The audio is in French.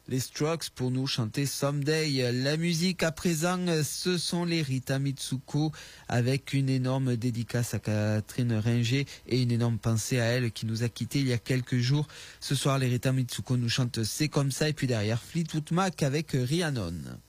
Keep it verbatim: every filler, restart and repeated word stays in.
les Strokes pour nous chanter Someday. La musique à présent, ce sont les Rita Mitsuko avec une énorme dédicace à Catherine Ringer et une énorme pensée à elle qui nous a quittés il y a quelques jours. Ce soir, les Rita Mitsuko nous chantent C'est comme ça et puis derrière Fleetwood Mac avec Rhiannon.